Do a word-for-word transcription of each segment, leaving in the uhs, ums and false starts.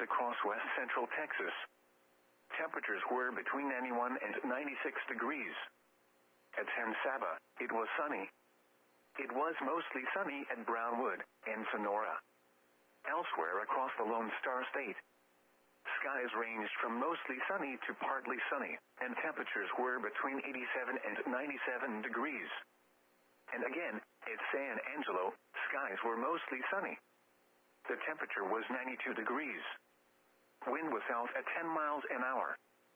across west central Texas. Temperatures were between ninety-one and ninety-six degrees. At San Saba, it was sunny. It was mostly sunny at Brownwood and Sonora. Elsewhere across the Lone Star State, skies ranged from mostly sunny to partly sunny, and temperatures were between eighty-seven and ninety-seven degrees. And again, at San Angelo, skies were mostly sunny. The temperature was ninety-two degrees. Wind was south at ten miles an hour.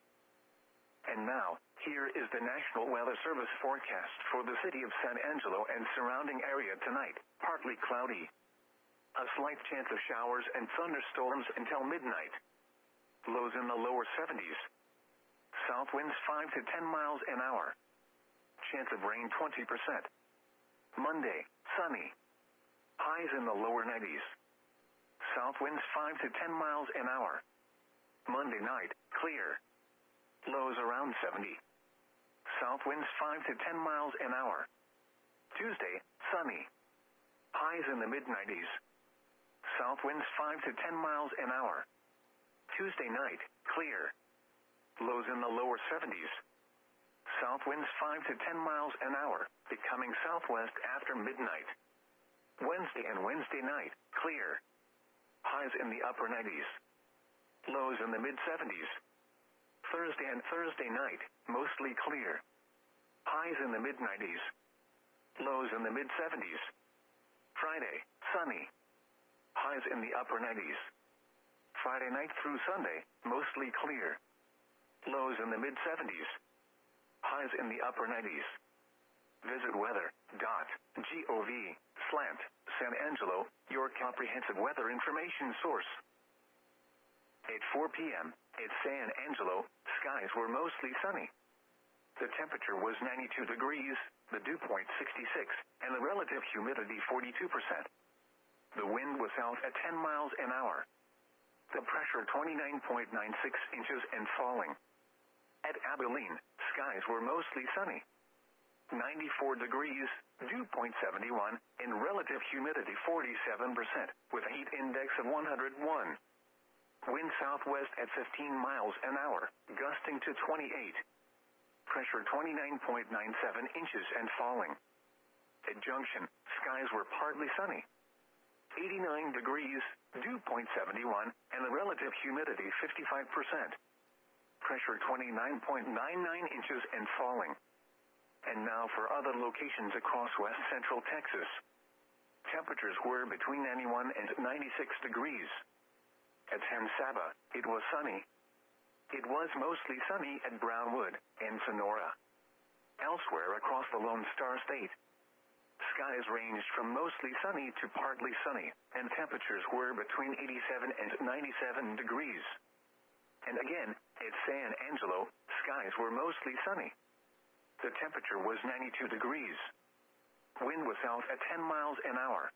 And now, here is the National Weather Service forecast for the city of San Angelo and surrounding area tonight. Partly cloudy. A slight chance of showers and thunderstorms until midnight. Lows in the lower seventies. South winds five to ten miles an hour. Chance of rain twenty percent. Monday, sunny. Highs in the lower nineties. South winds five to ten miles an hour. Monday night, clear. Lows around seventy. South winds five to ten miles an hour. Tuesday, sunny. Highs in the mid nineties. South winds five to ten miles an hour. Tuesday night, clear. Lows in the lower seventies. South winds five to ten miles an hour, becoming southwest after midnight. Wednesday and Wednesday night, clear. Highs in the upper nineties. Lows in the mid seventies. Thursday and Thursday night, mostly clear. Highs in the mid nineties. Lows in the mid seventies. Friday, sunny. Highs in the upper nineties. Friday night through Sunday, mostly clear. Lows in the mid seventies. Highs in the upper nineties. Visit weather dot gov slant San Angelo, your comprehensive weather information source. At four p.m., at San Angelo, skies were mostly sunny. The temperature was ninety-two degrees, the dew point sixty-six, and the relative humidity forty-two percent. The wind was south at ten miles an hour. The pressure twenty-nine point nine six inches and falling. At Abilene, skies were mostly sunny. ninety-four degrees, dew point seventy-one, and relative humidity forty-seven percent, with a heat index of one hundred one. Wind southwest at fifteen miles an hour, gusting to twenty-eight. Pressure twenty-nine point nine seven inches and falling. At Junction, skies were partly sunny. eighty-nine degrees, dew point seventy-one, and the relative humidity fifty-five percent. Pressure twenty-nine point nine nine inches and falling. And now for other locations across west central Texas. Temperatures were between ninety-one and ninety-six degrees. At San Saba, it was sunny. It was mostly sunny at Brownwood and Sonora. Elsewhere across the Lone Star State, skies ranged from mostly sunny to partly sunny, and temperatures were between eighty-seven and ninety-seven degrees. And again, at San Angelo, skies were mostly sunny. The temperature was ninety-two degrees. Wind was south at ten miles an hour.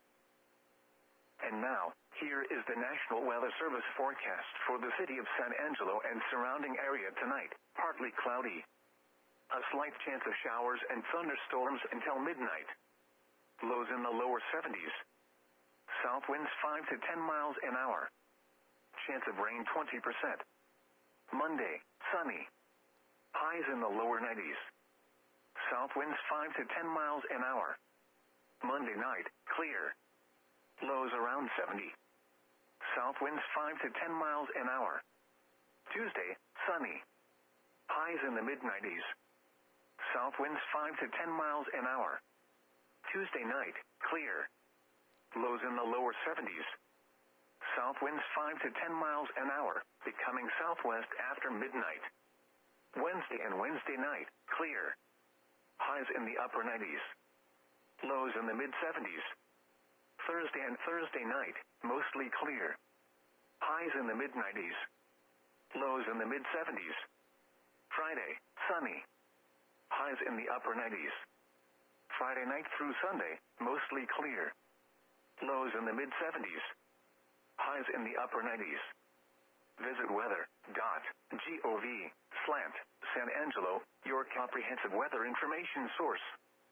And now, here is the National Weather Service forecast for the city of San Angelo and surrounding area tonight. Partly cloudy. A slight chance of showers and thunderstorms until midnight. Lows in the lower seventies. South winds five to ten miles an hour. Chance of rain twenty percent. Monday, sunny. Highs in the lower nineties. South winds five to ten miles an hour. Monday night, clear. Lows around seventy. South winds five to ten miles an hour. Tuesday, sunny. Highs in the mid nineties. South winds five to ten miles an hour. Tuesday night, clear. Lows in the lower seventies. South winds five to ten miles an hour, becoming southwest after midnight. Wednesday and Wednesday night, clear. Highs in the upper nineties. Lows in the mid seventies. Thursday and Thursday night, mostly clear. Highs in the mid nineties. Lows in the mid seventies. Friday, sunny. Highs in the upper nineties. Friday night through Sunday, mostly clear. Lows in the mid seventies. Highs in the upper nineties. Visit weather dot gov slant San Angelo, your comprehensive weather information source.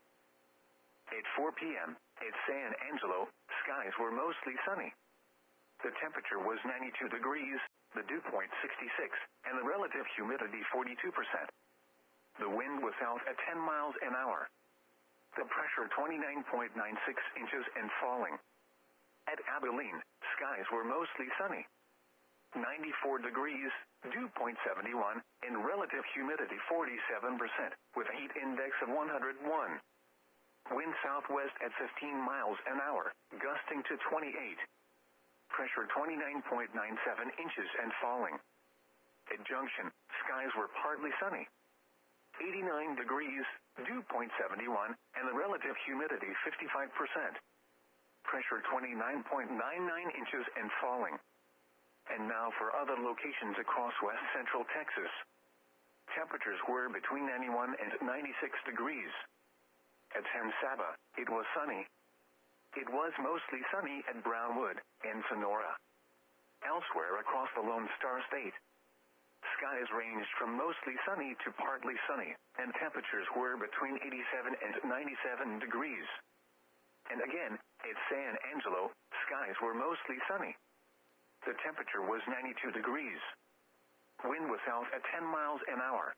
At four p.m., at San Angelo, skies were mostly sunny. The temperature was ninety-two degrees, the dew point sixty-six, and the relative humidity forty-two percent. The wind was south at ten miles an hour. The pressure twenty-nine point nine six inches and falling. At Abilene, skies were mostly sunny. ninety-four degrees, dew point seventy-one, and relative humidity forty-seven percent, with a heat index of one hundred one. Wind southwest at fifteen miles an hour, gusting to twenty-eight. Pressure twenty-nine point nine seven inches and falling. At Junction, skies were partly sunny. eighty-nine degrees, dew point seventy-one, and the relative humidity fifty-five percent. Pressure twenty-nine point nine nine inches and falling. And now for other locations across west central Texas. Temperatures were between ninety-one and ninety-six degrees. At San Saba, it was sunny. It was mostly sunny at Brownwood and Sonora. Elsewhere across the Lone Star State, skies ranged from mostly sunny to partly sunny, and temperatures were between eighty-seven and ninety-seven degrees. And again, at San Angelo, skies were mostly sunny. The temperature was ninety-two degrees. Wind was south at ten miles an hour.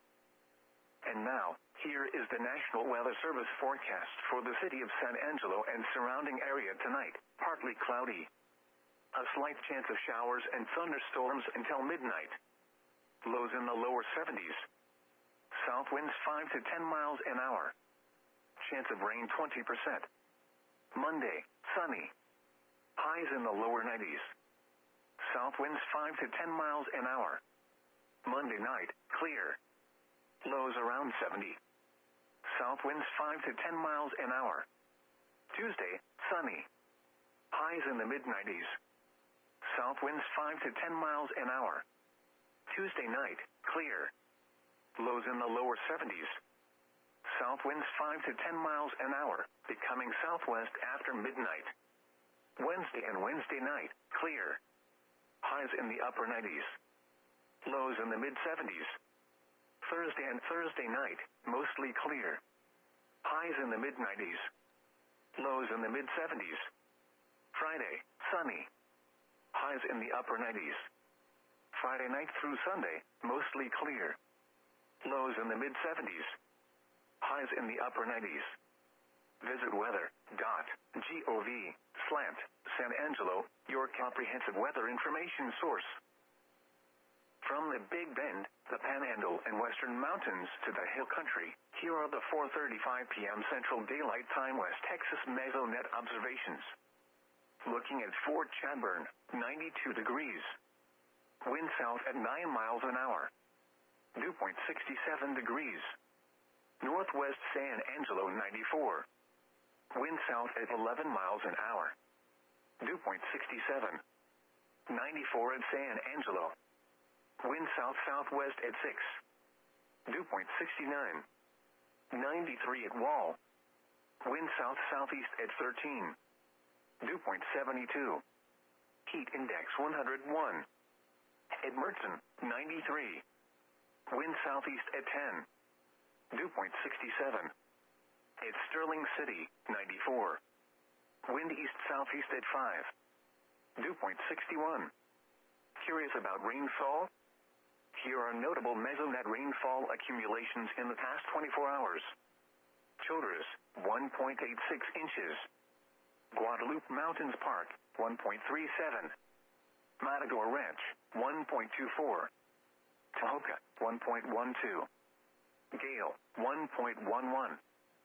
And now, here is the National Weather Service forecast for the city of San Angelo and surrounding area tonight. Partly cloudy. A slight chance of showers and thunderstorms until midnight. Lows in the lower seventies. South winds five to ten miles an hour. Chance of rain twenty percent. Monday, sunny. Highs in the lower nineties. South winds five to ten miles an hour. Monday night, clear. Lows around seventy. South winds five to ten miles an hour. Tuesday, sunny. Highs in the mid nineties. South winds five to ten miles an hour. Tuesday night, clear. Lows in the lower seventies. South winds five to ten miles an hour, becoming southwest after midnight. Wednesday and Wednesday night, clear. Highs in the upper nineties. Lows in the mid seventies. Thursday and Thursday night, mostly clear. Highs in the mid nineties. Lows in the mid seventies. Friday, sunny. Highs in the upper nineties. Friday night through Sunday, mostly clear. Lows in the mid seventies. Highs in the upper nineties. Visit weather dot gov slant San Angelo, your comprehensive weather information source. From the Big Bend, the Panhandle and Western Mountains to the Hill Country, here are the four thirty-five p.m. Central Daylight Time West Texas Mesonet observations. Looking at Fort Chadbourne, ninety-two degrees. Wind south at nine miles an hour. Dew point sixty-seven degrees. Northwest San Angelo, ninety-four. Wind south at eleven miles an hour. Dew point sixty-seven. ninety-four at San Angelo. Wind south-southwest at six. Dew point sixty-nine. ninety-three at Wall. Wind south-southeast at thirteen. Dew point seventy-two. Heat index one hundred one. At Mertzen, ninety-three. Wind southeast at ten. Dew point sixty-seven. At Sterling City, ninety-four. Wind east-southeast at five. Dew point sixty-one. Curious about rainfall? Here are notable Mesonet rainfall accumulations in the past twenty-four hours. Childress, one point eight six inches. Guadalupe Mountains Park, one point three seven. Matador Ranch, one point two four. Tahoka, one point one two. Gale, one point one one.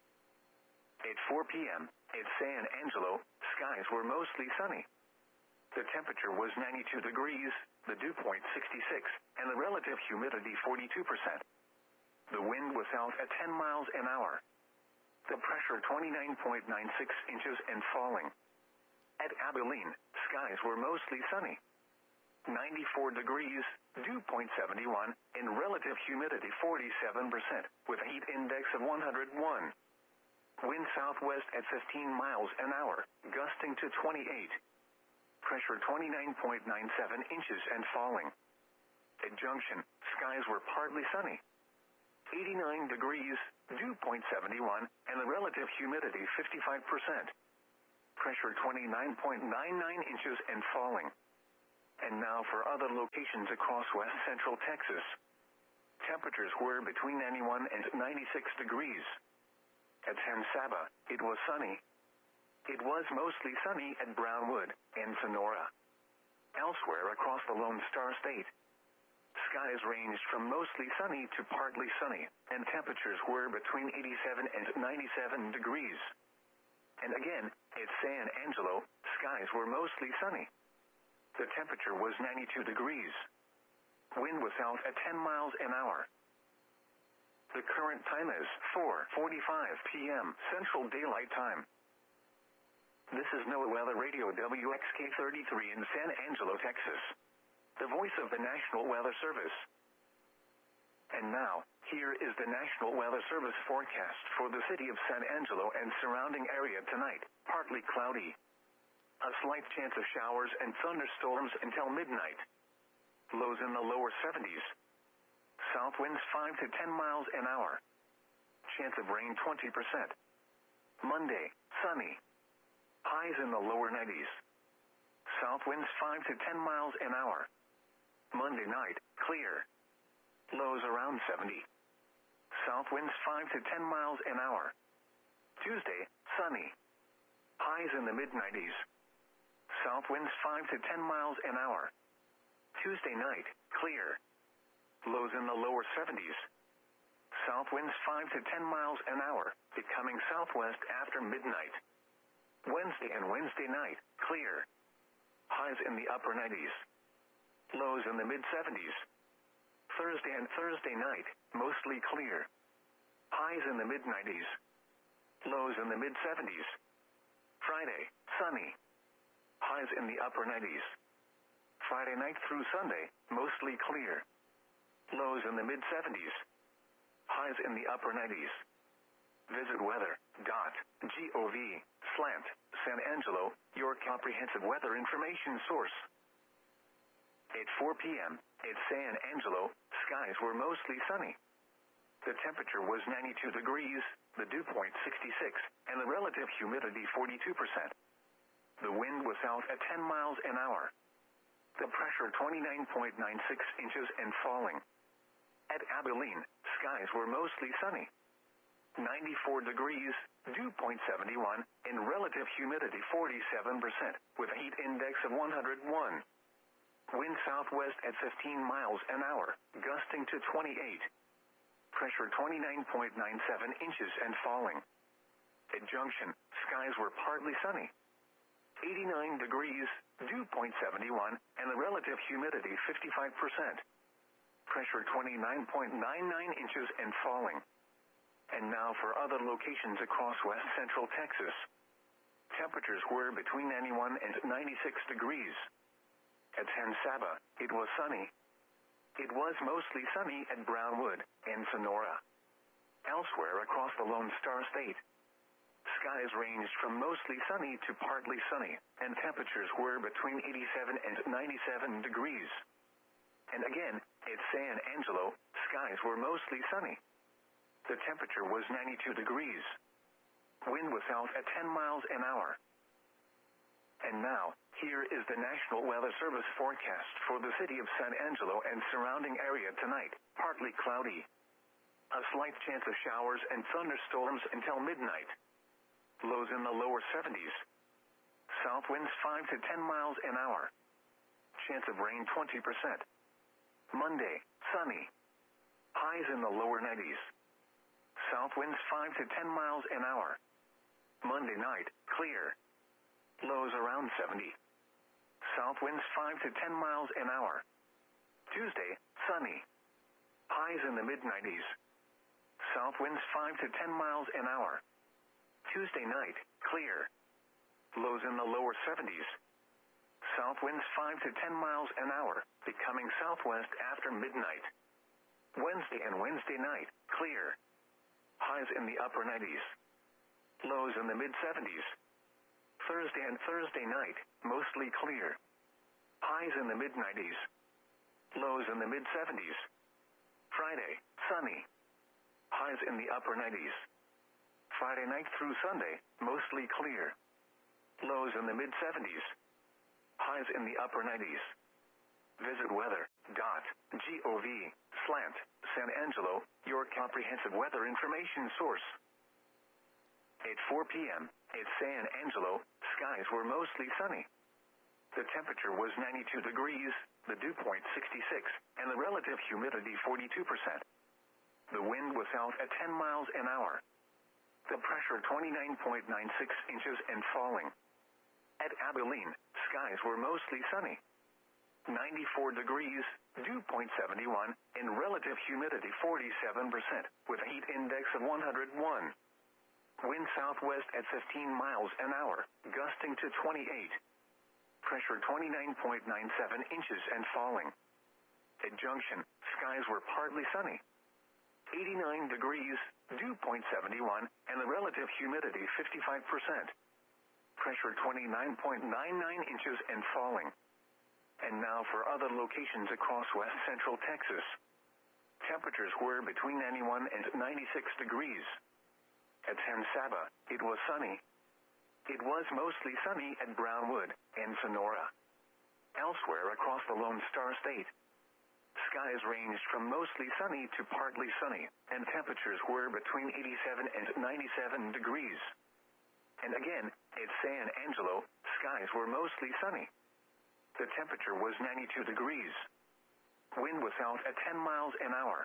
At four p.m., at San Angelo, skies were mostly sunny. The temperature was ninety-two degrees, the dew point sixty-six, and the relative humidity forty-two percent. The wind was south at ten miles an hour. The pressure twenty-nine point nine six inches and falling. At Abilene, skies were mostly sunny. ninety-four degrees, dew point seventy-one, and relative humidity forty-seven percent, with a heat index of one hundred one. Wind southwest at fifteen miles an hour, gusting to twenty-eight. Pressure twenty-nine point nine seven inches and falling. At Junction, skies were partly sunny. eighty-nine degrees, dew point seventy-one, and the relative humidity fifty-five percent. Pressure twenty-nine point nine nine inches and falling. And now for other locations across west central Texas. Temperatures were between ninety-one and ninety-six degrees. At San Saba, it was sunny. It was mostly sunny at Brownwood and Sonora. Elsewhere across the Lone Star State, skies ranged from mostly sunny to partly sunny, and temperatures were between eighty-seven and ninety-seven degrees. And again, at San Angelo, skies were mostly sunny. The temperature was ninety-two degrees. Wind was south at ten miles an hour. The current time is four forty-five p.m. Central Daylight Time. This is NOAA Weather Radio W X K thirty-three in San Angelo, Texas, the voice of the National Weather Service. And now, here is the National Weather Service forecast for the city of San Angelo and surrounding area tonight. Partly cloudy. A slight chance of showers and thunderstorms until midnight. Lows in the lower seventies. South winds five to ten miles an hour. Chance of rain twenty percent. Monday, sunny. Highs in the lower nineties. South winds five to ten miles an hour. Monday night, clear. Lows around seventy. South winds five to ten miles an hour. Tuesday, sunny. Highs in the mid nineties. South winds five to ten miles an hour. Tuesday night, clear. Lows in the lower seventies. South winds five to ten miles an hour, becoming southwest after midnight. Wednesday and Wednesday night, clear. Highs in the upper nineties. Lows in the mid seventies. Thursday and Thursday night, mostly clear. Highs in the mid nineties. Lows in the mid seventies. Friday, sunny. Highs in the upper nineties. Friday night through Sunday, mostly clear. Lows in the mid seventies. Highs in the upper nineties. Visit weather dot gov slant San Angelo, your comprehensive weather information source. At four p.m., at San Angelo, skies were mostly sunny. The temperature was ninety-two degrees, the dew point sixty-six, and the relative humidity forty-two percent. The wind was south at ten miles an hour. The pressure twenty-nine point nine six inches and falling. At Abilene, skies were mostly sunny. ninety-four degrees, dew point seventy-one, and relative humidity forty-seven percent, with a heat index of one hundred one. Wind southwest at fifteen miles an hour, gusting to twenty-eight. Pressure twenty-nine point nine seven inches and falling. At Junction, skies were partly sunny. eighty-nine degrees, dew point seventy-one, and the relative humidity fifty-five percent. Pressure twenty-nine point nine nine inches and falling. And now for other locations across west central Texas. Temperatures were between ninety-one and ninety-six degrees. At San Saba, it was sunny. It was mostly sunny at Brownwood and Sonora. Elsewhere across the Lone Star State, skies ranged from mostly sunny to partly sunny, and temperatures were between eighty-seven and ninety-seven degrees. And again, at San Angelo, skies were mostly sunny. The temperature was ninety-two degrees. Wind was south at ten miles an hour. And now, here is the National Weather Service forecast for the city of San Angelo and surrounding area tonight. Partly cloudy. A slight chance of showers and thunderstorms until midnight. Lows in the lower seventies. South winds five to ten miles an hour. Chance of rain twenty percent. Monday, sunny. Highs in the lower nineties. South winds five to ten miles an hour. Monday night, clear. Lows around seventy. South winds five to ten miles an hour. Tuesday, sunny. Highs in the mid nineties. South winds five to ten miles an hour. Tuesday night, clear. Lows in the lower seventies. South winds five to ten miles an hour, becoming southwest after midnight. Wednesday and Wednesday night, clear. Highs in the upper nineties. Lows in the mid seventies. Thursday and Thursday night, mostly clear. Highs in the mid nineties. Lows in the mid seventies. Friday, sunny. Highs in the upper nineties. Friday night through Sunday, mostly clear. Lows in the mid seventies. Highs in the upper nineties. Visit weather.gov slant San Angelo, your comprehensive weather information source. At four p.m., at San Angelo, skies were mostly sunny. The temperature was ninety-two degrees, the dew point sixty-six, and the relative humidity forty-two percent. The wind was south at ten miles an hour. The pressure twenty-nine point nine six inches and falling. At Abilene, skies were mostly sunny. ninety-four degrees, dew point seventy-one, and relative humidity forty-seven percent, with a heat index of one hundred one. Wind southwest at fifteen miles an hour, gusting to twenty-eight. Pressure twenty-nine point nine seven inches and falling. At Junction, skies were partly sunny. eighty-nine degrees, dew point seventy-one, and the relative humidity fifty-five percent. Pressure twenty-nine point nine nine inches and falling. And now for other locations across west central Texas. Temperatures were between ninety-one and ninety-six degrees. At San Saba, it was sunny. It was mostly sunny at Brownwood and Sonora. Elsewhere across the Lone Star State, skies ranged from mostly sunny to partly sunny, and temperatures were between eighty-seven and ninety-seven degrees. And again, at San Angelo, skies were mostly sunny. The temperature was ninety-two degrees. Wind was south at ten miles an hour.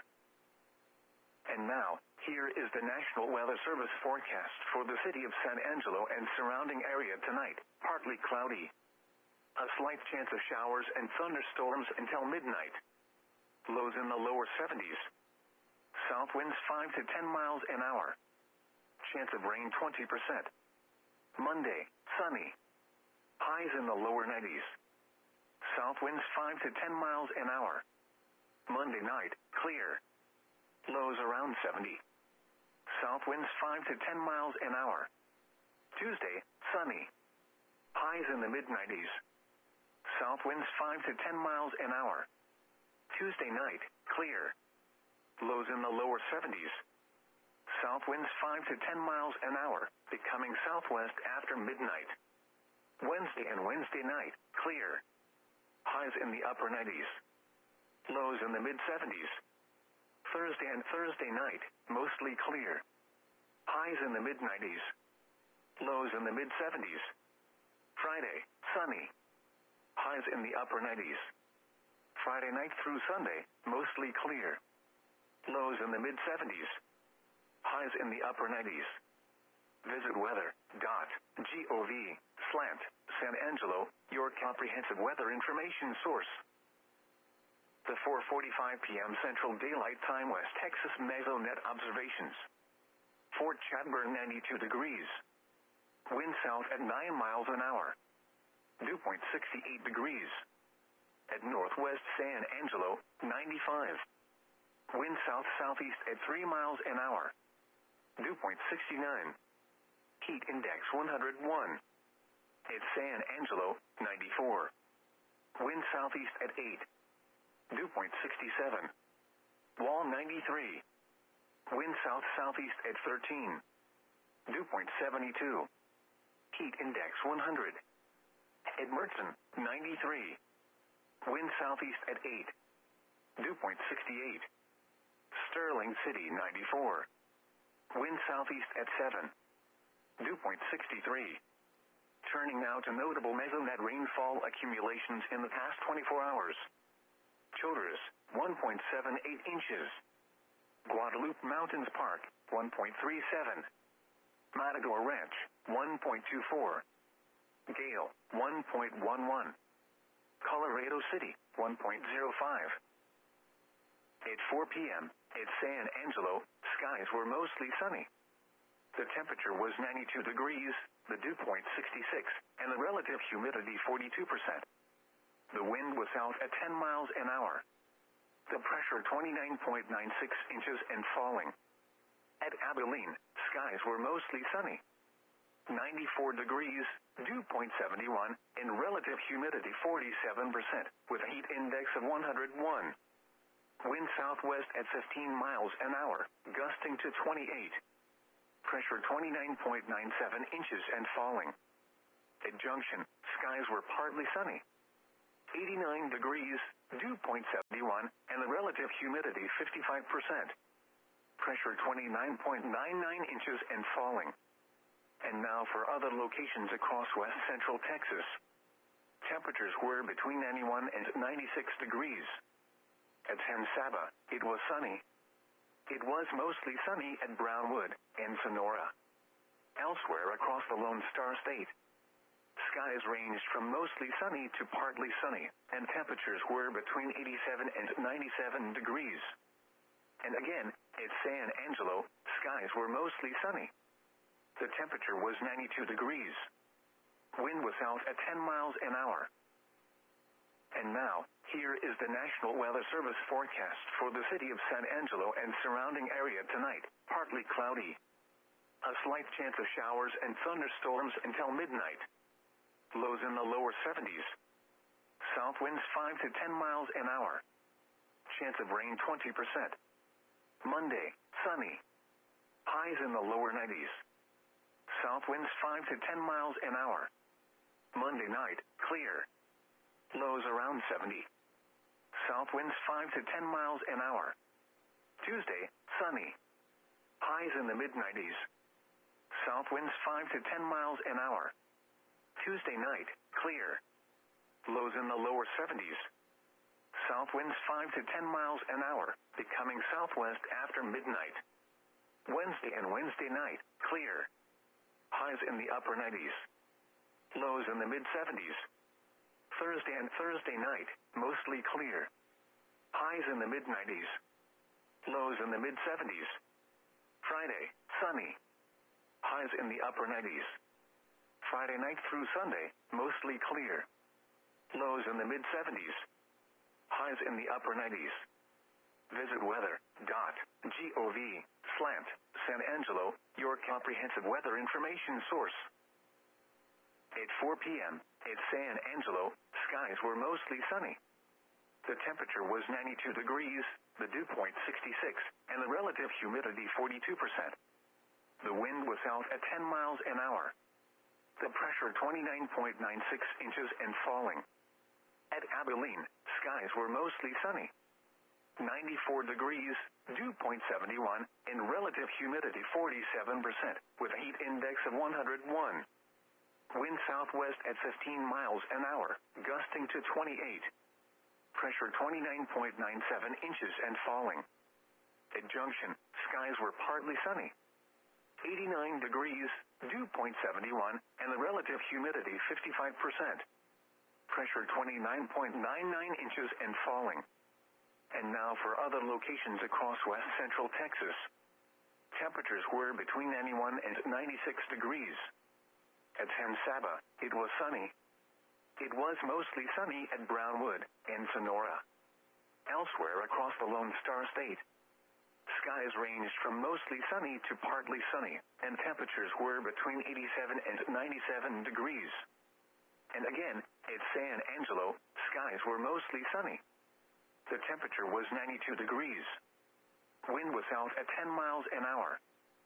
And now, here is the National Weather Service forecast for the city of San Angelo and surrounding area tonight. Partly cloudy. A slight chance of showers and thunderstorms until midnight. Lows in the lower seventies. South winds five to ten miles an hour. Chance of rain twenty percent. Monday, sunny. Highs in the lower nineties. South winds five to ten miles an hour. Monday night, clear. Lows around seventy. South winds five to ten miles an hour. Tuesday, sunny. Highs in the mid nineties. South winds five to ten miles an hour. Tuesday night, clear. Lows in the lower seventies. South winds five to ten miles an hour, becoming southwest after midnight. Wednesday and Wednesday night, clear. Highs in the upper nineties. Lows in the mid seventies. Thursday and Thursday night, mostly clear. Highs in the mid nineties. Lows in the mid seventies. Friday, sunny. Highs in the upper nineties. Friday night through Sunday, mostly clear. Lows in the mid seventies. Highs in the upper nineties. Visit weather.gov slant San Angelo, your comprehensive weather information source. The four forty-five p.m. Central Daylight Time West Texas Mesonet observations. Fort Chadbourne ninety-two degrees. Wind south at nine miles an hour. Dew point sixty-eight degrees. At Northwest San Angelo, ninety-five. Wind south-southeast at three miles an hour. Dew point sixty-nine. Heat index one hundred one. At San Angelo, ninety-four. Wind southeast at eight. Dew point sixty-seven. Wall ninety-three. Wind south-southeast at thirteen. Dew point seventy-two. Heat index one hundred. At Mertzen, ninety-three. Wind southeast at eight. Dew point sixty-eight. Sterling City, ninety-four. Wind southeast at seven. Dew point sixty-three. Turning now to notable Mesonet rainfall accumulations in the past twenty-four hours. Childress, one point seven eight inches. Guadalupe Mountains Park, one point three seven. Matador Ranch, one point two four. Gale, one point one one. Colorado City, one point zero five. At four p.m., at San Angelo, skies were mostly sunny. The temperature was ninety-two degrees, the dew point sixty-six, and the relative humidity forty-two percent. The wind was south at ten miles an hour. The pressure twenty-nine point nine six inches and falling. At Abilene, skies were mostly sunny. ninety-four degrees, dew point seventy-one, and relative humidity forty-seven percent, with a heat index of one hundred one. Wind southwest at fifteen miles an hour, gusting to twenty-eight. Pressure twenty-nine point nine seven inches and falling. At Junction, skies were partly sunny. eighty-nine degrees, dew point seven one, and the relative humidity fifty-five percent. Pressure twenty-nine point nine nine inches and falling. And now for other locations across west central Texas. Temperatures were between ninety-one and ninety-six degrees. At San Saba, it was sunny. It was mostly sunny at Brownwood and Sonora. Elsewhere across the Lone Star State, skies ranged from mostly sunny to partly sunny, and temperatures were between eighty-seven and ninety-seven degrees. And again, at San Angelo, skies were mostly sunny. The temperature was ninety-two degrees. Wind was out at ten miles an hour. And now, here is the National Weather Service forecast for the city of San Angelo and surrounding area tonight. Partly cloudy. A slight chance of showers and thunderstorms until midnight. Lows in the lower seventies. South winds five to ten miles an hour. Chance of rain twenty percent. Monday, sunny. Highs in the lower nineties. South winds five to ten miles an hour. Monday night, clear. Lows around seventy. South winds five to ten miles an hour. Tuesday, sunny. Highs in the mid nineties. South winds five to ten miles an hour. Tuesday night, clear. Lows in the lower seventies. South winds five to ten miles an hour, becoming southwest after midnight. Wednesday and Wednesday night, clear. Highs in the upper nineties. Lows in the mid seventies. Thursday and Thursday night, mostly clear. Highs in the mid nineties. Lows in the mid seventies. Friday, sunny. Highs in the upper nineties. Friday night through Sunday, mostly clear. Lows in the mid seventies. Highs in the upper nineties. Visit weather dot gov slant San Angelo, your comprehensive weather information source. At four p.m., at San Angelo, skies were mostly sunny. The temperature was ninety-two degrees, the dew point sixty-six, and the relative humidity forty-two percent. The wind was out at ten miles an hour. The pressure twenty-nine point nine six inches and falling. At Abilene, skies were mostly sunny. ninety-four degrees, dew point seven one, and relative humidity forty-seven percent, with a heat index of one hundred one. Wind southwest at fifteen miles an hour, gusting to twenty-eight. Pressure twenty-nine point nine seven inches and falling. At Junction, skies were partly sunny. eighty-nine degrees, dew point seven one, and the relative humidity fifty-five percent. Pressure twenty-nine point nine nine inches and falling. And now for other locations across west central Texas. Temperatures were between ninety-one and ninety-six degrees. At San Saba, it was sunny. It was mostly sunny at Brownwood and Sonora. Elsewhere across the Lone Star State, skies ranged from mostly sunny to partly sunny, and temperatures were between eighty-seven and ninety-seven degrees. And again, at San Angelo, skies were mostly sunny. The temperature was ninety-two degrees. Wind was out at ten miles an hour.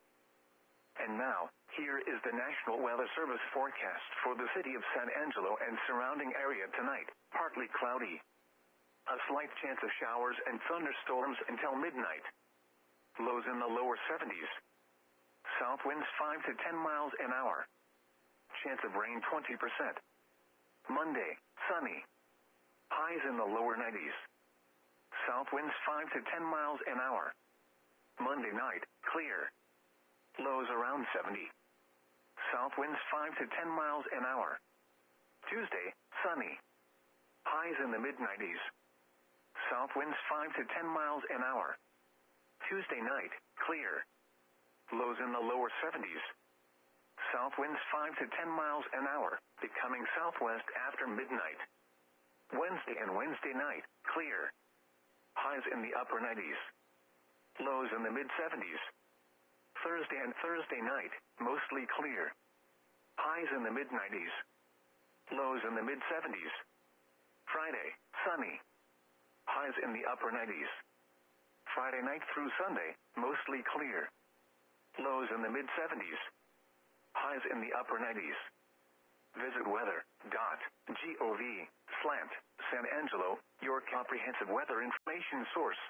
And now, here is the National Weather Service forecast for the city of San Angelo and surrounding area tonight. Partly cloudy. A slight chance of showers and thunderstorms until midnight. Lows in the lower seventies. South winds five to ten miles an hour. Chance of rain twenty percent. Monday, sunny. Highs in the lower nineties. South winds five to ten miles an hour. Monday night, clear. Lows around seventy. South winds five to ten miles an hour. Tuesday, sunny. Highs in the mid nineties. South winds five to ten miles an hour. Tuesday night, clear. Lows in the lower seventies. South winds five to ten miles an hour, becoming southwest after midnight. Wednesday and Wednesday night, clear. Highs in the upper nineties. Lows in the mid seventies. Thursday and Thursday night, mostly clear. Highs in the mid nineties. Lows in the mid seventies. Friday, sunny. Highs in the upper nineties. Friday night through Sunday, mostly clear. Lows in the mid seventies. Highs in the upper nineties. Visit weather dot gov slant San Angelo, your comprehensive weather information source.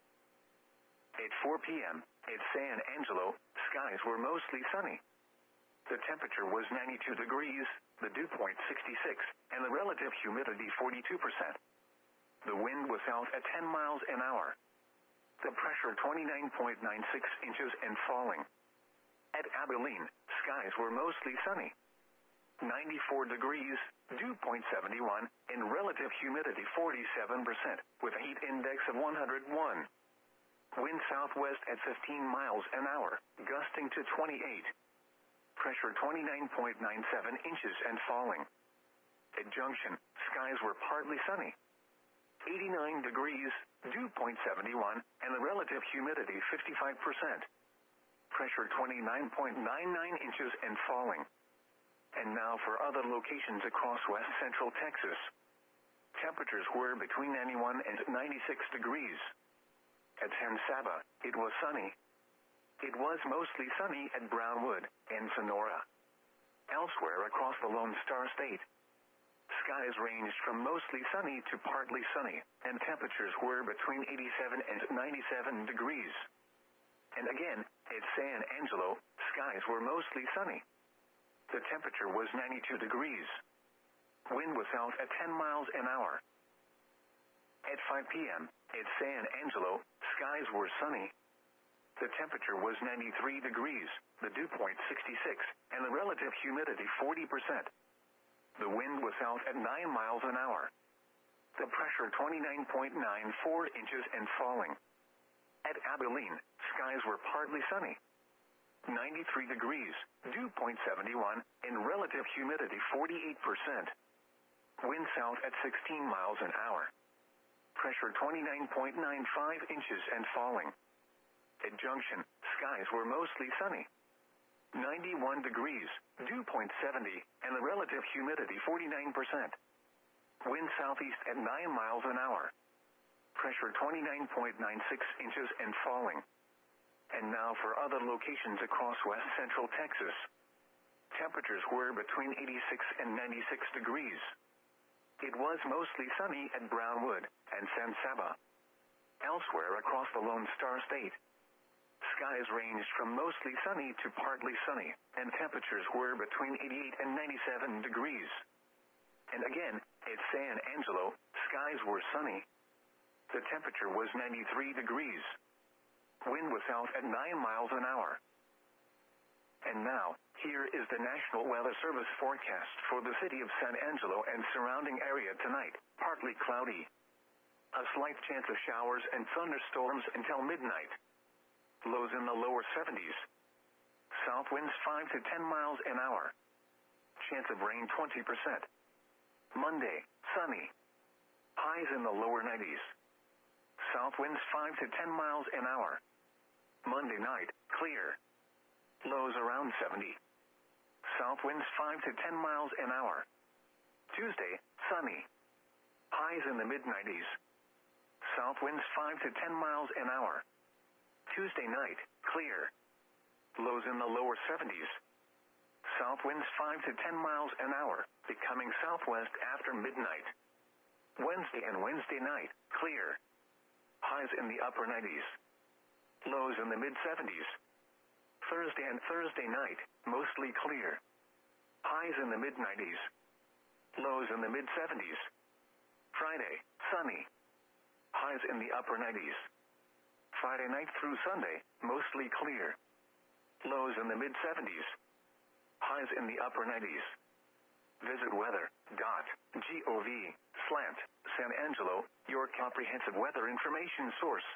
At four p.m., at San Angelo, skies were mostly sunny. The temperature was ninety-two degrees, the dew point sixty-six, and the relative humidity forty-two percent. The wind was south at ten miles an hour. The pressure twenty-nine point nine six inches and falling. At Abilene, skies were mostly sunny. ninety-four degrees, dew point seventy-one, and relative humidity forty-seven percent, with a heat index of one hundred one. Wind southwest at fifteen miles an hour, gusting to twenty-eight. Pressure twenty-nine point nine seven inches and falling. At Junction, skies were partly sunny. eighty-nine degrees, dew point seventy-one, and the relative humidity fifty-five percent. Pressure twenty-nine point nine nine inches and falling. And now for other locations across west central Texas. Temperatures were between ninety-one and ninety-six degrees. At San Saba, it was sunny. It was mostly sunny at Brownwood and Sonora. Elsewhere across the Lone Star State, skies ranged from mostly sunny to partly sunny, and temperatures were between eighty-seven and ninety-seven degrees. And again, at San Angelo, skies were mostly sunny. The temperature was ninety-two degrees. Wind was south at ten miles an hour. At five p.m., at San Angelo, skies were sunny. The temperature was ninety-three degrees, the dew point sixty-six, and the relative humidity forty percent. The wind was south at nine miles an hour. The pressure twenty-nine point nine four inches and falling. At Abilene, skies were partly sunny. ninety-three degrees, dew point seventy-one, and relative humidity forty-eight percent. Wind south at sixteen miles an hour. Pressure twenty-nine point nine five inches and falling. At Junction, skies were mostly sunny. ninety-one degrees, dew point seventy, and the relative humidity forty-nine percent. Wind southeast at nine miles an hour. Pressure twenty-nine point nine six inches and falling. And now for other locations across west central Texas. Temperatures were between eighty-six and ninety-six degrees. It was mostly sunny at Brownwood and San Saba. Elsewhere across the Lone Star State, skies ranged from mostly sunny to partly sunny, and temperatures were between eighty-eight and ninety-seven degrees. And again, at San Angelo, skies were sunny. The temperature was ninety-three degrees. Wind was south at nine miles an hour. And now, here is the National Weather Service forecast for the city of San Angelo and surrounding area tonight. Partly cloudy. A slight chance of showers and thunderstorms until midnight. Lows in the lower seventies. South winds five to ten miles an hour. Chance of rain twenty percent. Monday, sunny. Highs in the lower nineties. South winds five to ten miles an hour. Monday night, clear. Lows around seventy. South winds five to ten miles an hour. Tuesday, sunny. Highs in the mid nineties. South winds five to ten miles an hour. Tuesday night, clear. Lows in the lower seventies. South winds five to ten miles an hour, becoming southwest after midnight. Wednesday and Wednesday night, clear. Highs in the upper nineties. Lows in the mid seventies. Thursday and Thursday night, mostly clear. Highs in the mid nineties. Lows in the mid seventies. Friday, sunny. Highs in the upper nineties. Friday night through Sunday, mostly clear. Lows in the mid seventies. Highs in the upper nineties. Visit weather dot gov slant San Angelo, your comprehensive weather information source.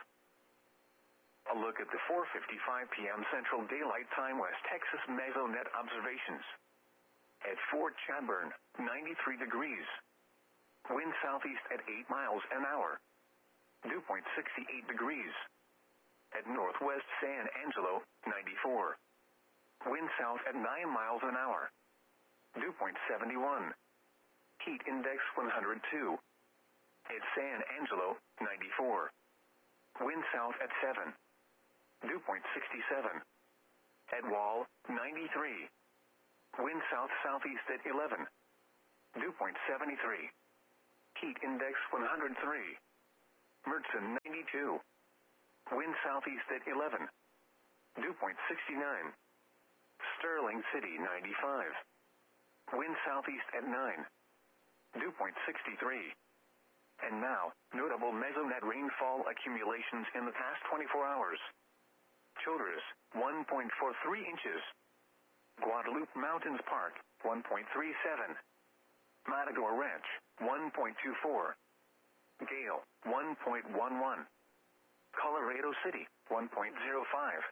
A look at the four fifty-five p.m. Central Daylight Time West Texas Mesonet observations. At Fort Chadbourne, ninety-three degrees. Wind southeast at eight miles an hour. Dew point sixty-eight degrees. At Northwest San Angelo, ninety-four. Wind south at nine miles an hour. Dew point seventy-one. Heat index one hundred two. At San Angelo, ninety-four. Wind south at seven. Dew point sixty-seven. At Wall, ninety-three. Wind south-southeast at eleven. Dew point seventy-three. Heat index one hundred three. Mertzen ninety-two. Wind southeast at eleven. Dew point sixty-nine. Sterling City ninety-five. Wind southeast at nine. Dew point sixty-three. And now, notable mesonet rainfall accumulations in the past twenty-four hours. Childress, one point four three inches. Guadalupe Mountains Park, one point three seven. Matador Ranch, one point two four. Gale, one point one one. Colorado City, one point zero five.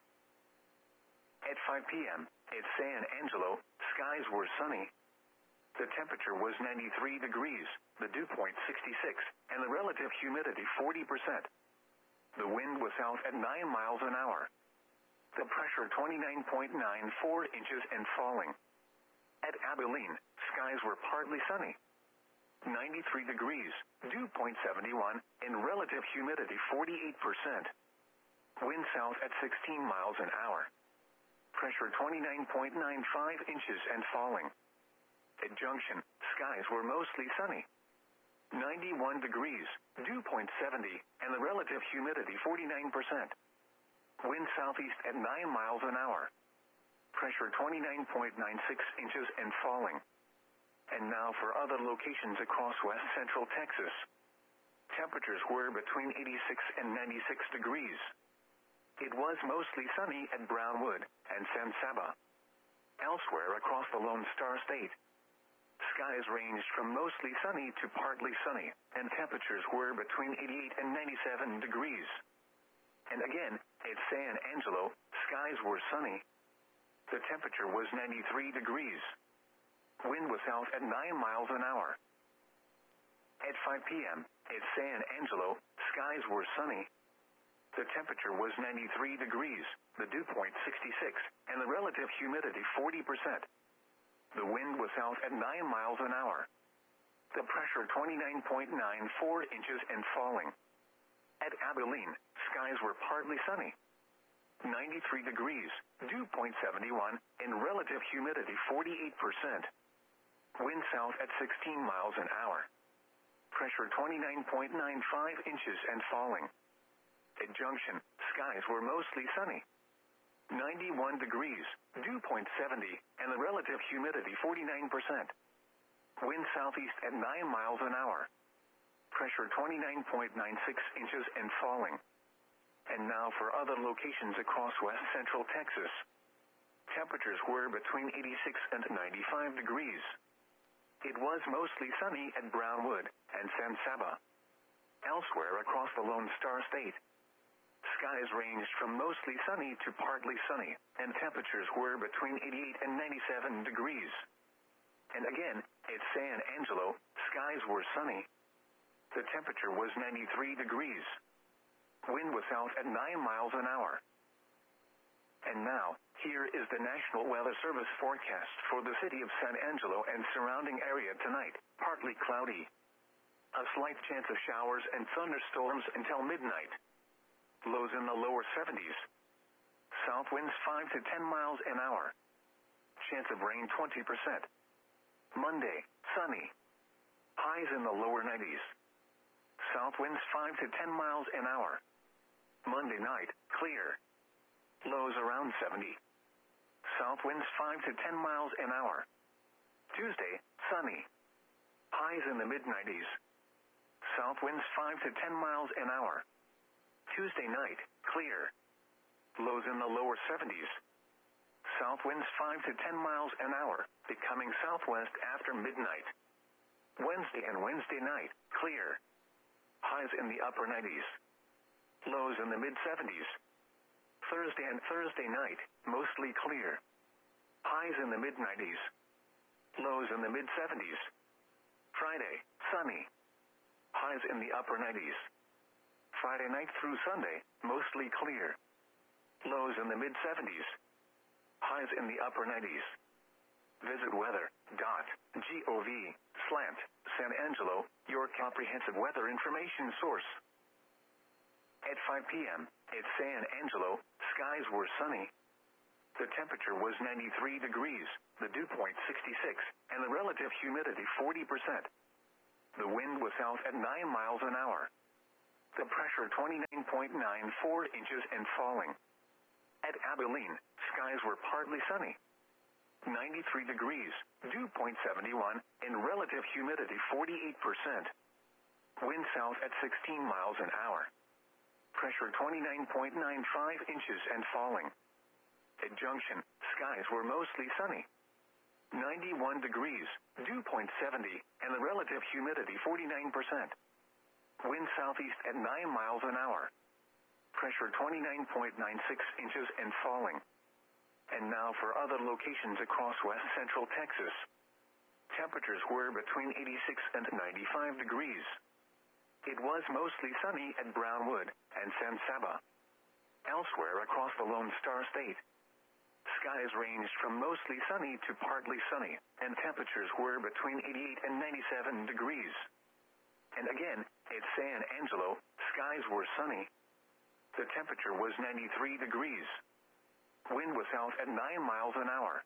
At five p.m., at San Angelo, skies were sunny. The temperature was ninety-three degrees, the dew point sixty-six, and the relative humidity forty percent. The wind was south at nine miles an hour. The pressure twenty-nine point nine four inches and falling. At Abilene, skies were partly sunny. ninety-three degrees, dew point seventy-one, and relative humidity forty-eight percent. Wind south at sixteen miles an hour. Pressure twenty-nine point nine five inches and falling. At Junction, skies were mostly sunny. ninety-one degrees, dew point seventy, and the relative humidity forty-nine percent. Wind southeast at nine miles an hour. Pressure twenty-nine point nine six inches and falling. And now for other locations across west central Texas. Temperatures were between eighty-six and ninety-six degrees. It was mostly sunny at Brownwood and San Saba. Elsewhere across the Lone Star State, skies ranged from mostly sunny to partly sunny, and temperatures were between eighty-eight and ninety-seven degrees. And again, at San Angelo, skies were sunny. The temperature was ninety-three degrees. Wind was south at nine miles an hour. At five p.m., at San Angelo, skies were sunny. The temperature was ninety-three degrees, the dew point sixty-six, and the relative humidity forty percent. The wind was south at nine miles an hour. The pressure twenty-nine point nine four inches and falling. At Abilene, skies were partly sunny. ninety-three degrees, dew point seventy-one, and relative humidity forty-eight percent. Wind south at sixteen miles an hour. Pressure twenty-nine point nine five inches and falling. At Junction, skies were mostly sunny. ninety-one degrees, dew point seventy, and the relative humidity forty-nine percent. Wind southeast at nine miles an hour. Pressure twenty-nine point nine six inches and falling. And now for other locations across west central Texas. Temperatures were between eighty-six and ninety-five degrees. It was mostly sunny at Brownwood and San Saba. Elsewhere across the Lone Star State, skies ranged from mostly sunny to partly sunny, and temperatures were between eighty-eight and ninety-seven degrees. And again, at San Angelo, skies were sunny. The temperature was ninety-three degrees. Wind was south at nine miles an hour. And now, here is the National Weather Service forecast for the city of San Angelo and surrounding area tonight. Partly cloudy. A slight chance of showers and thunderstorms until midnight. Lows in the lower seventies. South winds five to ten miles an hour. Chance of rain twenty percent. Monday, sunny. Highs in the lower nineties. South winds five to ten miles an hour. Monday night, clear. Lows around seventy. South winds five to ten miles an hour. Tuesday, sunny. Highs in the mid nineties. South winds five to ten miles an hour. Tuesday night, clear. Lows in the lower seventies. South winds five to ten miles an hour, becoming southwest after midnight. Wednesday and Wednesday night, clear. Highs in the upper nineties. Lows in the mid seventies. Thursday and Thursday night, mostly clear. Highs in the mid nineties. Lows in the mid seventies. Friday, sunny. Highs in the upper nineties. Friday night through Sunday, mostly clear. Lows in the mid seventies. Highs in the upper nineties. Visit weather dot gov slant San Angelo, your comprehensive weather information source. At five p.m., at San Angelo, skies were sunny. The temperature was ninety-three degrees, the dew point sixty-six, and the relative humidity forty percent. The wind was south at nine miles an hour. The pressure twenty-nine point nine four inches and falling. At Abilene, skies were partly sunny. ninety-three degrees, dew point seventy-one, and relative humidity forty-eight percent. Wind south at sixteen miles an hour. Pressure twenty-nine point nine five inches and falling. At Junction, skies were mostly sunny. ninety-one degrees, dew point seventy, and the relative humidity forty-nine percent. Wind southeast at nine miles an hour. Pressure twenty-nine point nine six inches and falling. And now for other locations across west central Texas. Temperatures were between eighty-six and ninety-five degrees. It was mostly sunny at Brownwood and San Saba. Elsewhere across the Lone Star State, skies ranged from mostly sunny to partly sunny, and temperatures were between eighty-eight and ninety-seven degrees. And again, at San Angelo, skies were sunny. The temperature was ninety-three degrees. Wind was south at nine miles an hour.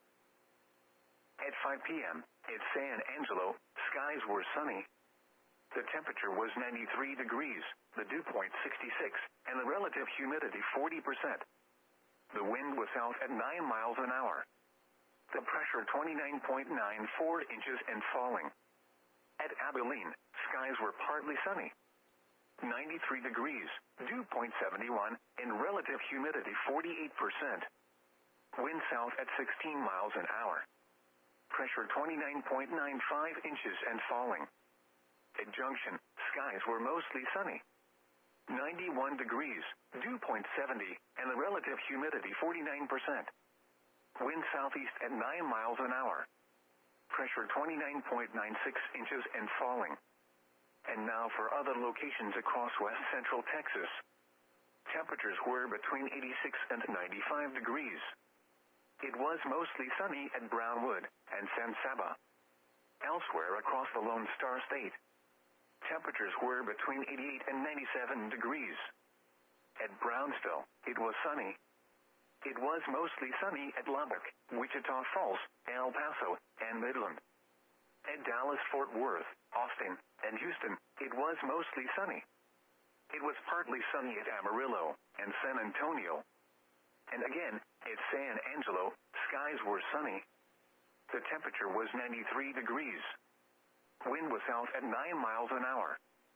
At five p.m., at San Angelo, skies were sunny. The temperature was ninety-three degrees, the dew point sixty-six, and the relative humidity forty percent. The wind was south at nine miles an hour. The pressure twenty-nine point nine four inches and falling. At Abilene, skies were partly sunny. ninety-three degrees, dew point seventy-one, and relative humidity forty-eight percent. Wind south at sixteen miles an hour. Pressure twenty-nine point nine five inches and falling. At Junction, skies were mostly sunny. ninety-one degrees, dew point seventy, and the relative humidity forty-nine percent. Wind southeast at nine miles an hour. Pressure twenty-nine point nine six inches and falling. And now for other locations across west central Texas. Temperatures were between eighty-six and ninety-five degrees. It was mostly sunny at Brownwood and San Saba. Elsewhere across the Lone Star State, temperatures were between eighty-eight and ninety-seven degrees. At Brownsville, it was sunny. It was mostly sunny at Lubbock, Wichita Falls, El Paso, and Midland. At Dallas-Fort Worth, Austin, and Houston, it was mostly sunny. It was partly sunny at Amarillo and San Antonio. And again, at San Angelo, skies were sunny. The temperature was ninety-three degrees. Wind was south at nine miles an hour.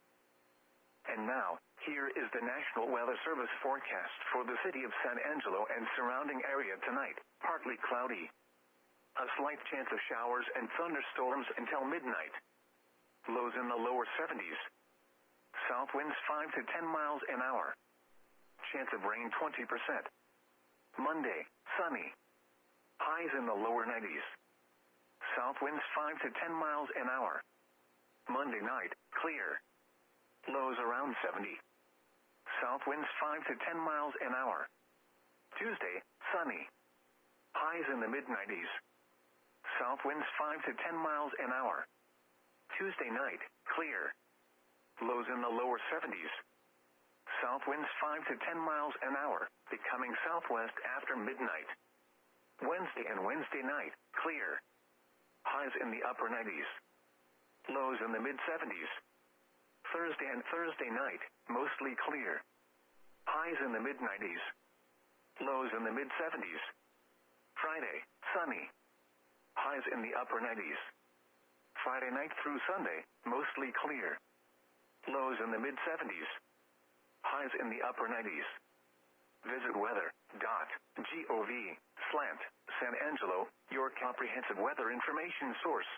And now, here is the National Weather Service forecast for the city of San Angelo and surrounding area tonight. Partly cloudy. A slight chance of showers and thunderstorms until midnight. Lows in the lower seventies. South winds five to ten miles an hour. Chance of rain twenty percent. Monday, sunny. Highs in the lower nineties. South winds five to ten miles an hour. Monday night, clear. Lows around seventy. South winds five to ten miles an hour. Tuesday, sunny. Highs in the mid nineties. South winds five to ten miles an hour. Tuesday night, clear. Lows in the lower seventies. South winds five to ten miles an hour, becoming southwest after midnight. Wednesday and Wednesday night, clear. Highs in the upper nineties. Lows in the mid seventies. Thursday and Thursday night, mostly clear. Highs in the mid nineties. Lows in the mid seventies. Friday, sunny. Highs in the upper nineties. Friday night through Sunday, mostly clear. Lows in the mid seventies. Highs in the upper nineties. Visit weather dot gov slant San Angelo, your comprehensive weather information source.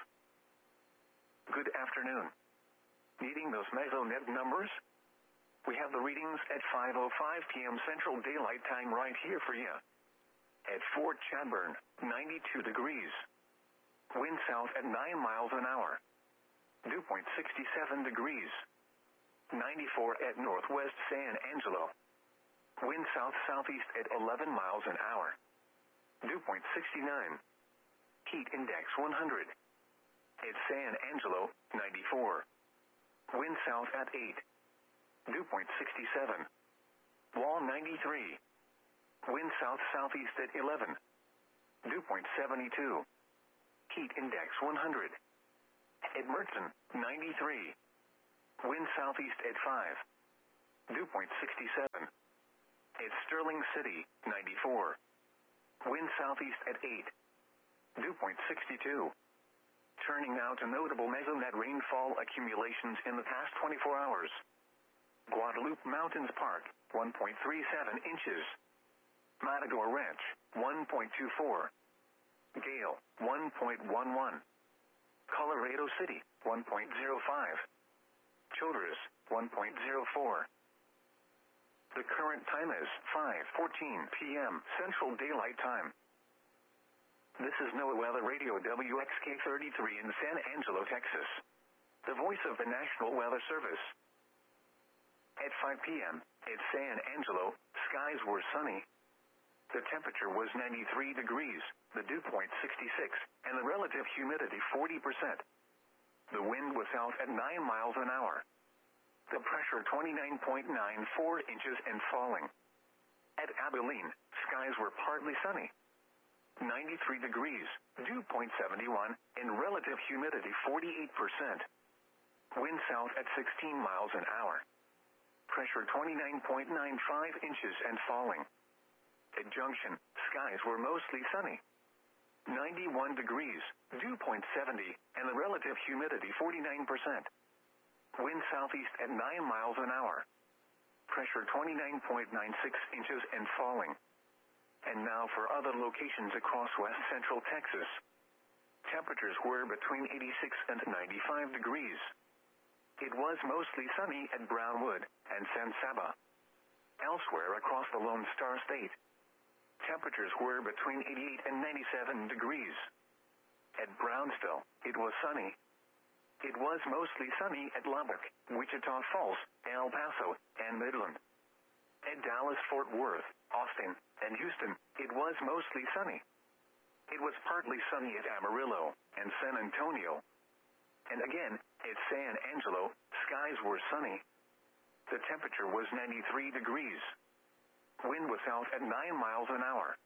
Good afternoon. Needing those mesonet numbers? We have the readings at five oh five p.m. Central Daylight Time right here for you. At Fort Chadbourne, ninety-two degrees. Wind south at nine miles an hour. Dew point sixty-seven degrees. ninety-four at Northwest San Angelo. Wind south-southeast at eleven miles an hour. Dew point sixty-nine. Heat index one hundred. At San Angelo, ninety-four. Wind south at eight. Dew point sixty-seven. Wall ninety-three. Wind south-southeast at eleven. Dew point seventy-two. Heat index one hundred. At Mertzen, ninety-three. Wind southeast at five. Dew point sixty-seven. At Sterling City, ninety-four. Wind southeast at eight. Dew point sixty-two. Turning now to notable mesonet rainfall accumulations in the past twenty-four hours. Guadalupe Mountains Park, one point three seven inches. Matador Ranch, one point two four. Gale, one point one one. Colorado City, one point zero five. Childress, one point zero four. The current time is five fourteen p m Central Daylight Time. This is NOAA Weather Radio W X K thirty-three in San Angelo, Texas. The voice of the National Weather Service. At five p m at San Angelo, skies were sunny. The temperature was ninety-three degrees, the dew point sixty-six, and the relative humidity forty percent. The wind was out at nine miles an hour. The pressure twenty-nine point nine four inches and falling. At Abilene, skies were partly sunny. ninety-three degrees, dew point seventy-one, and relative humidity forty-eight percent. Wind south at sixteen miles an hour. Pressure twenty-nine point nine five inches and falling. At Junction, skies were mostly sunny. ninety-one degrees, dew point seventy, and the relative humidity forty-nine percent. Wind southeast at nine miles an hour. Pressure twenty-nine point nine six inches and falling. And now for other locations across west central Texas. Temperatures were between eighty-six and ninety-five degrees. It was mostly sunny at Brownwood and San Saba. Elsewhere across the Lone Star State, temperatures were between eighty-eight and ninety-seven degrees. At Brownsville, it was sunny. It was mostly sunny at Lubbock, Wichita Falls, El Paso, and Midland. At Dallas, Fort Worth, Austin, and Houston, it was mostly sunny. It was partly sunny at Amarillo and San Antonio. And again, at San Angelo, skies were sunny. The temperature was ninety-three degrees. Wind was out at nine miles an hour.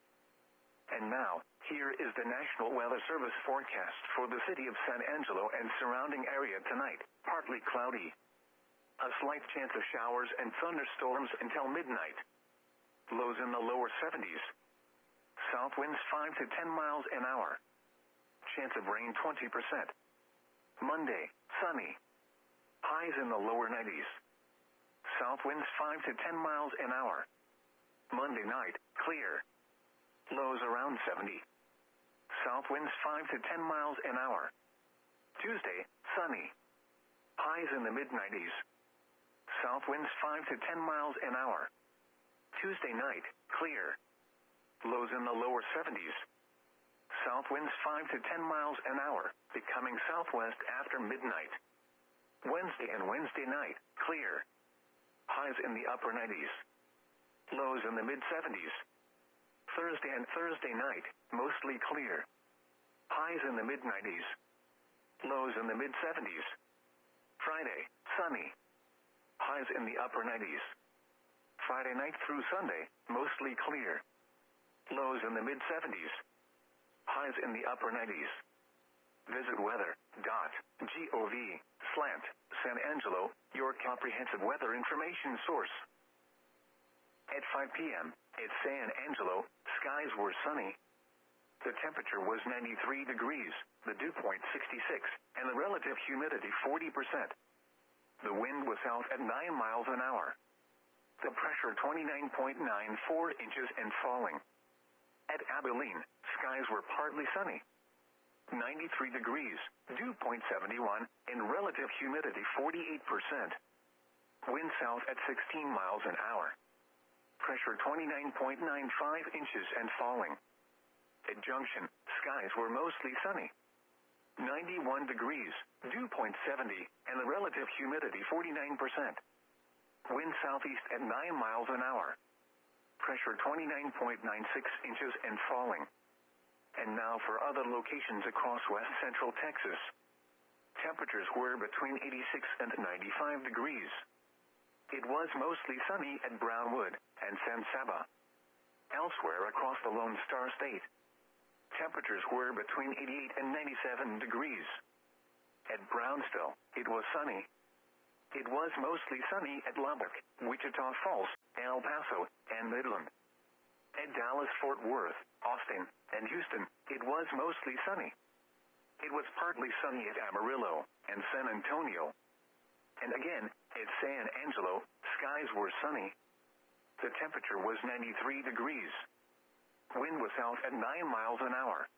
And now, here is the National Weather Service forecast for the city of San Angelo and surrounding area tonight. Partly cloudy. A slight chance of showers and thunderstorms until midnight. Lows in the lower seventies. South winds five to ten miles an hour. Chance of rain twenty percent. Monday, sunny. Highs in the lower nineties. South winds five to ten miles an hour. Monday night, clear. Lows around seventy. South winds five to ten miles an hour. Tuesday, sunny. Highs in the mid nineties. South winds five to ten miles an hour. Tuesday night, clear. Lows in the lower seventies. South winds five to ten miles an hour, becoming southwest after midnight. Wednesday and Wednesday night, clear. Highs in the upper nineties. Lows in the mid seventies. Thursday and Thursday night, mostly clear. Highs in the mid nineties. Lows in the mid seventies. Friday, sunny. Highs in the upper nineties. Friday night through Sunday, mostly clear. Lows in the mid seventies. Highs in the upper nineties. Visit weather dot gov slant San Angelo, your comprehensive weather information source. At five p m at San Angelo, skies were sunny. The temperature was ninety-three degrees, the dew point sixty-six, and the relative humidity forty percent. The wind was out at nine miles an hour. The pressure twenty-nine point nine four inches and falling. At Abilene, skies were partly sunny. ninety-three degrees, dew point seventy-one, and relative humidity forty-eight percent. Wind south at sixteen miles an hour. Pressure twenty-nine point nine five inches and falling. At Junction, skies were mostly sunny. ninety-one degrees, dew point seventy, and the relative humidity forty-nine percent. Wind southeast at nine miles an hour. Pressure twenty-nine point nine six inches and falling. And now for other locations across west central Texas. Temperatures were between eighty-six and ninety-five degrees. It was mostly sunny at Brownwood and San Saba. Elsewhere across the Lone Star State, Temperatures were between eighty-eight and ninety-seven degrees. At Brownsville, it was sunny. It was mostly sunny at Lubbock, Wichita Falls, El Paso, and Midland. At Dallas, Fort Worth, Austin, and Houston, it was mostly sunny. It was partly sunny at Amarillo and San Antonio. And again, at San Angelo, skies were sunny. The temperature was ninety-three degrees. Wind was out at nine miles an hour.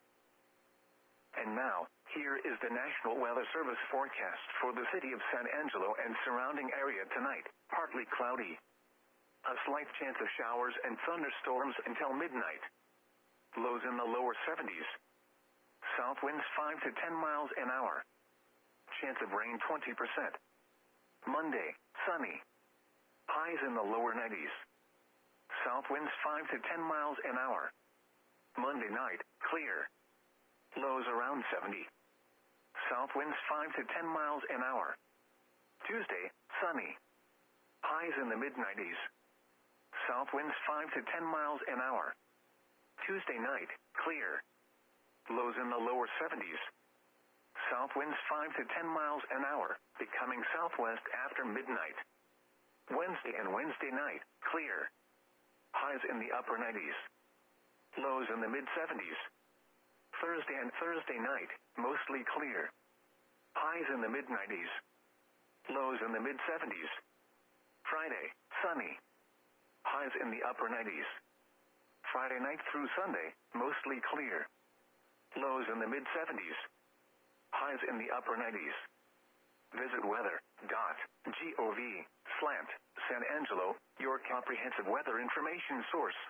And now, here is the National Weather Service forecast for the city of San Angelo and surrounding area tonight. Partly cloudy. A slight chance of showers and thunderstorms until midnight. Lows in the lower seventies. South winds five to ten miles an hour. Chance of rain twenty percent. Monday, sunny. Highs in the lower nineties. South winds five to ten miles an hour. Monday night, clear. Lows around seventy. South winds five to ten miles an hour. Tuesday, sunny. Highs in the mid nineties. South winds five to ten miles an hour. Tuesday night, clear. Lows in the lower seventies. South winds five to ten miles an hour, becoming southwest after midnight. Wednesday and Wednesday night, clear. Highs in the upper nineties. Lows in the mid seventies. Thursday and Thursday night, mostly clear. Highs in the mid nineties. Lows in the mid seventies. Friday, sunny. Highs in the upper nineties. Friday night through Sunday, mostly clear. Lows in the mid seventies. Highs in the upper nineties. Visit weather dot gov slash San Angelo, your comprehensive weather information source.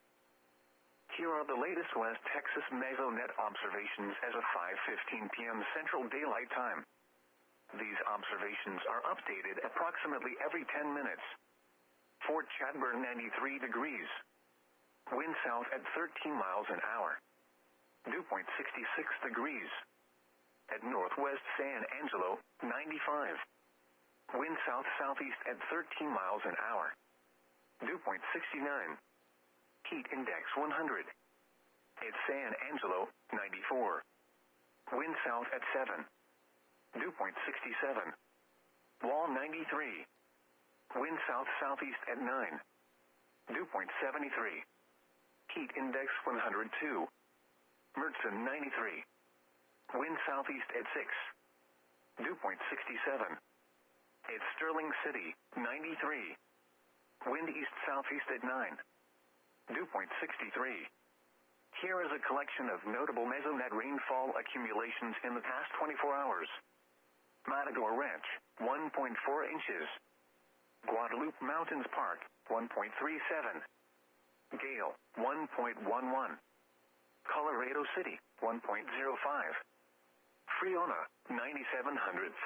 Here are the latest West Texas Mesonet observations as of five fifteen p.m. Central Daylight Time. These observations are updated approximately every ten minutes. Fort Chadbourne, ninety-three degrees. Wind south at thirteen miles an hour. Dew point sixty-six degrees. At Northwest San Angelo, ninety-five. Wind south-southeast at thirteen miles an hour. Dew point sixty-nine. Heat index one hundred. At San Angelo, ninety-four. Wind south at seven. Dew point sixty-seven. Wall, ninety-three. Wind south-southeast at nine. Dew point seventy-three. Heat index one hundred two. Mertzen, ninety-three. Wind southeast at six. Dew point sixty-seven. At Sterling City, ninety-three. Wind east-southeast at nine. Dew point sixty-three. Here is a collection of notable Mesonet rainfall accumulations in the past twenty-four hours. Matador Ranch, one point four inches. Guadalupe Mountains Park, one point three seven. Gale, one point one one. Colorado City, one point zero five. Friona, ninety-seven hundredths.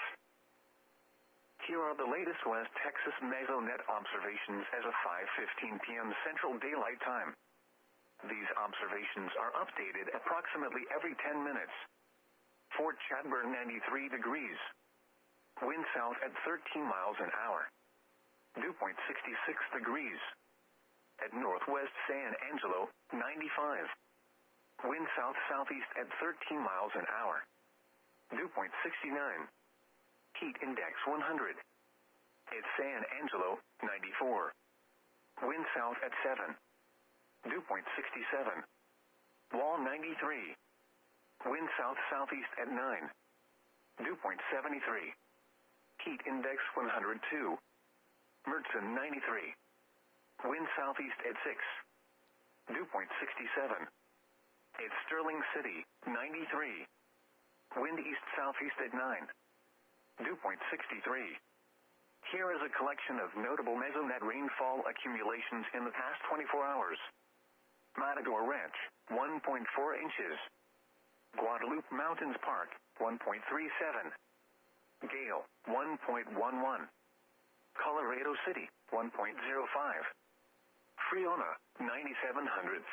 Here are the latest West Texas Mesonet observations as of five fifteen p.m. Central Daylight Time. These observations are updated approximately every ten minutes. Fort Chadbourne, ninety-three degrees. Wind south at thirteen miles an hour. Dew point sixty-six degrees. At Northwest San Angelo, ninety-five. Wind south-southeast at thirteen miles an hour. Dew point sixty-nine. Heat index one hundred. At San Angelo, ninety-four. Wind south at seven. Dew point sixty-seven. Wall, ninety-three. Wind south-southeast at nine. Dew point seventy-three. Heat index one hundred two. Mertzen, ninety-three. Wind southeast at six. Dew point sixty-seven. At Sterling City, ninety-three. Wind east-southeast at nine. Dew point sixty-three. Here is a collection of notable Mesonet rainfall accumulations in the past twenty-four hours. Matador Ranch, one point four inches. Guadalupe Mountains Park, one point three seven. Gale, one point one one. Colorado City, one point zero five. Friona, ninety-seven hundredths.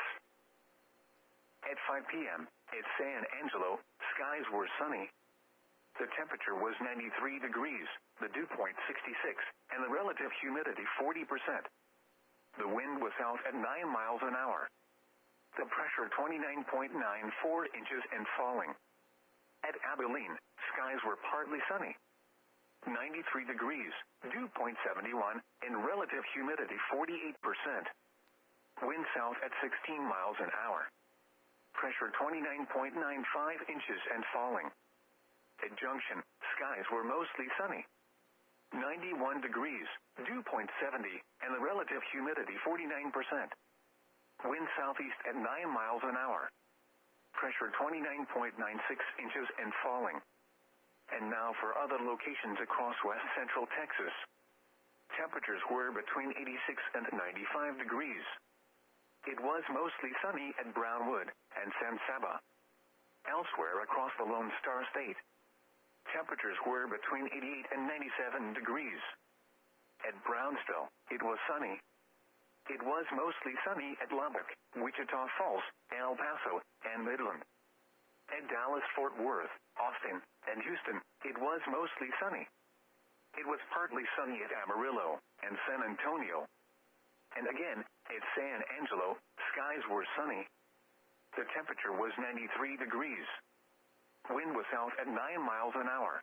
At five p.m., at San Angelo, skies were sunny. The temperature was ninety-three degrees, the dew point sixty-six, and the relative humidity forty percent. The wind was out at nine miles an hour. The pressure twenty-nine point nine four inches and falling. At Abilene, skies were partly sunny. ninety-three degrees, dew point seven one, and relative humidity forty-eight percent. Wind south at sixteen miles an hour. Pressure twenty-nine point nine five inches and falling. At Junction, skies were mostly sunny. ninety-one degrees, dew point seven zero, and the relative humidity forty-nine percent. Wind southeast at nine miles an hour. Pressure twenty-nine point nine six inches and falling. And now for other locations across west central Texas. Temperatures were between eighty-six and ninety-five degrees. It was mostly sunny at Brownwood and San Saba. Elsewhere across the Lone Star State, temperatures were between eighty-eight and ninety-seven degrees. At Brownsville, it was sunny. It was mostly sunny at Lubbock, Wichita Falls, El Paso, and Midland. At Dallas, Fort Worth, Austin, and Houston, it was mostly sunny. It was partly sunny at Amarillo and San Antonio. And again, at San Angelo, skies were sunny. The temperature was ninety-three degrees. Wind was south at nine miles an hour.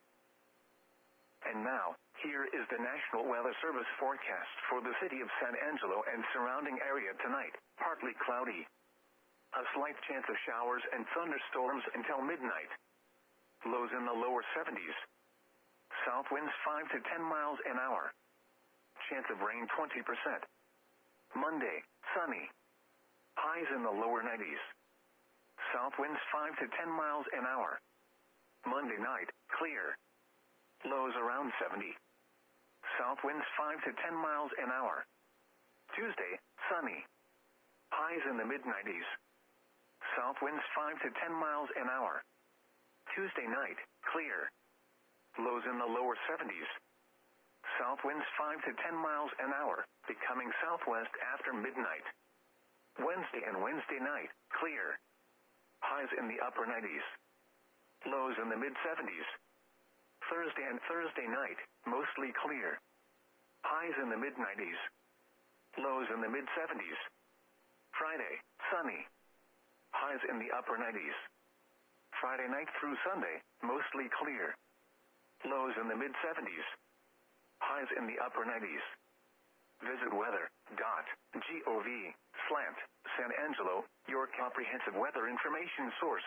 And now, here is the National Weather Service forecast for the city of San Angelo and surrounding area tonight. Partly cloudy. A slight chance of showers and thunderstorms until midnight. Lows in the lower seventies. South winds five to ten miles an hour. Chance of rain twenty percent. Monday, sunny. Highs in the lower nineties. South winds five to ten miles an hour. Monday night, clear. Lows around seventy. South winds five to ten miles an hour. Tuesday, sunny. Highs in the mid nineties. South winds five to ten miles an hour. Tuesday night, clear. Lows in the lower seventies. South winds five to ten miles an hour, becoming southwest after midnight. Wednesday and Wednesday night, clear. Highs in the upper nineties. Lows in the mid seventies. Thursday and Thursday night, mostly clear. Highs in the mid nineties. Lows in the mid seventies. Friday, sunny. Highs in the upper nineties. Friday night through Sunday, mostly clear. Lows in the mid seventies. Highs in the upper nineties. Visit weather dot gov slant San Angelo, your comprehensive weather information source.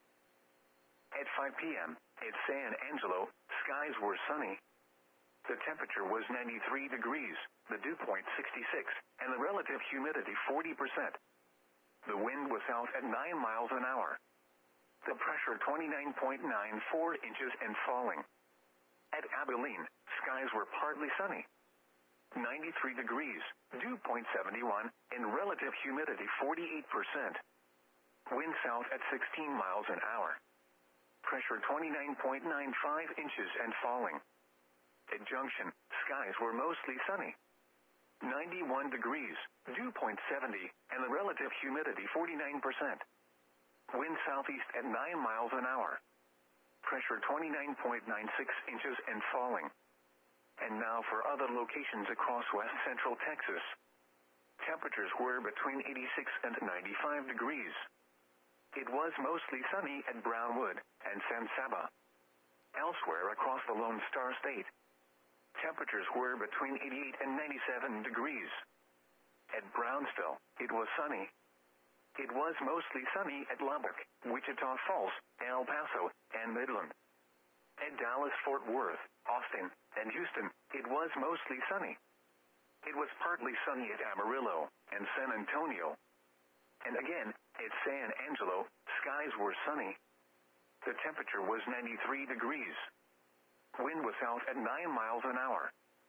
At five p.m., at San Angelo, skies were sunny. The temperature was ninety-three degrees, the dew point sixty-six, and the relative humidity forty percent. The wind was south at nine miles an hour. The pressure twenty-nine point nine four inches and falling. At Abilene, skies were partly sunny. ninety-three degrees, dew point seven one, and relative humidity forty-eight percent. Wind south at sixteen miles an hour. Pressure twenty-nine point nine five inches and falling. At Junction, skies were mostly sunny. ninety-one degrees, dew point seven zero, and the relative humidity forty-nine percent. Wind southeast at nine miles an hour. Pressure twenty-nine point nine six inches and falling. And now for other locations across west central Texas. Temperatures were between eighty-six and ninety-five degrees. It was mostly sunny at Brownwood and San Saba. Elsewhere across the Lone Star State, temperatures were between eighty-eight and ninety-seven degrees. At Brownsville, it was sunny. It was mostly sunny at Lubbock, Wichita Falls, El Paso, and Midland. At Dallas, Fort Worth, Austin, and Houston, it was mostly sunny. It was partly sunny at Amarillo and San Antonio. And again, at San Angelo, skies were sunny. The temperature was ninety-three degrees. Wind was south at nine miles an hour.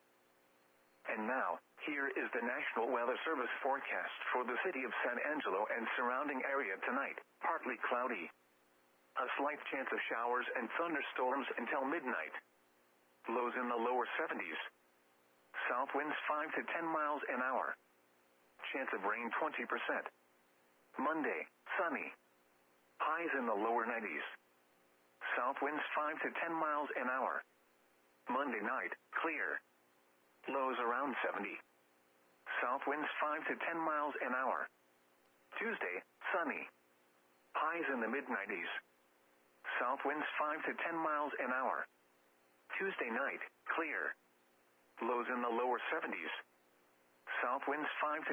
And now, here is the National Weather Service forecast for the city of San Angelo and surrounding area tonight. Partly cloudy. A slight chance of showers and thunderstorms until midnight. Lows in the lower seventies. South winds five to ten miles an hour. Chance of rain twenty percent. Monday, sunny. Highs in the lower nineties. South winds five to ten miles an hour. Monday night, clear. Lows around seventy. South winds five to ten miles an hour. Tuesday, sunny. Highs in the mid nineties. South winds five to ten miles an hour. Tuesday night, clear. Lows in the lower seventies. South winds five to